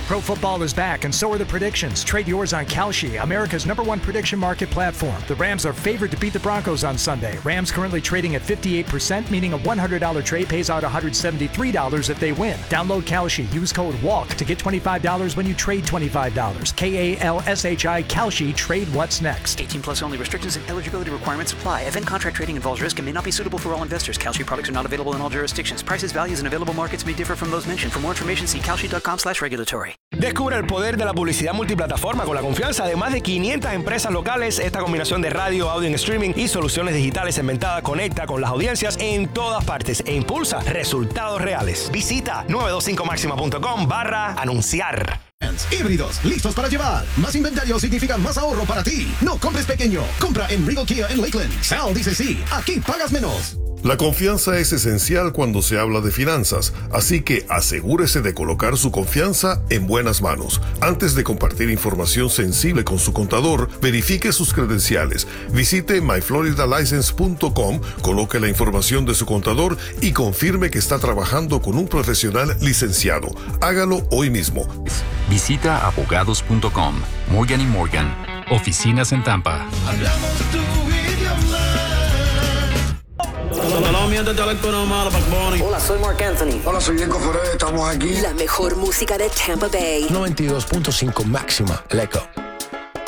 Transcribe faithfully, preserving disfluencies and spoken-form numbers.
Pro football is back, and so are the predictions. Trade yours on Kalshi, America's number one prediction market platform. The Rams are favored to beat the Broncos on Sunday. Rams currently trading at fifty-eight percent, meaning a one hundred dollars trade pays out one hundred seventy-three dollars if they win. Download Kalshi. Use code WALK to get twenty-five dollars when you trade twenty-five dollars. K A L S H I, Kalshi. Trade what's next. eighteen plus only. Restrictions and eligibility requirements apply. Event contract trading involves risk and may not be suitable for all investors. Kalshi products are not available in all jurisdictions. Prices, values, and available markets may differ from those mentioned. For more information, see kalshi.com slash regulatory. Descubre el poder de la publicidad multiplataforma con la confianza de más de quinientas empresas locales. Esta combinación de radio, audio en streaming y soluciones digitales inventadas conecta con las audiencias en todas partes e impulsa resultados reales. Visita nueve dos cinco máxima punto com barra anunciar. Híbridos, listos para llevar. Más inventario significa más ahorro para ti. No compres pequeño. Compra en Regal Kia en Lakeland. Sal dice sí. Aquí pagas menos. La confianza es esencial cuando se habla de finanzas, así que asegúrese de colocar su confianza en buenas manos. Antes de compartir información sensible con su contador, verifique sus credenciales. Visite my florida license punto com, coloque la información de su contador y confirme que está trabajando con un profesional licenciado. Hágalo hoy mismo. Visita abogados punto com. Morgan y Morgan. Oficinas en Tampa. Hablamos tu idioma. Hola, soy Mark Anthony. Hola, soy Diego Ferrer, estamos aquí. La mejor música de Tampa Bay. noventa y dos punto cinco máxima, Leco.